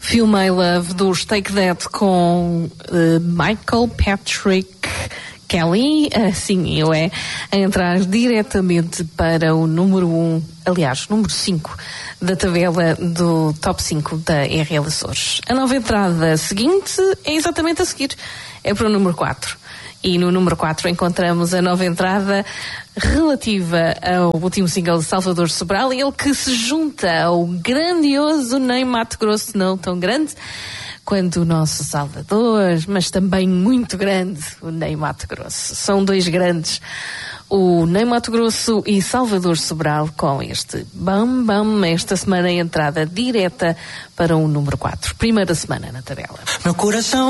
Feel My Love dos Take That com Michael Patrick Kelly, assim é, a entrar diretamente para o número 1, aliás, número 5 da tabela do top 5 da RL Açores. A nova entrada seguinte é exatamente a seguir, é para o número 4. E no número 4 encontramos a nova entrada relativa ao último single de Salvador Sobral, ele que se junta ao grandioso Nem Mato Grosso, não tão grande quanto o nosso Salvador, mas também muito grande, o Nem Mato Grosso. São dois grandes, o Nem Mato Grosso e Salvador Sobral, com este Bam Bam, esta semana a entrada direta para o número 4. Primeira semana na tabela. Meu coração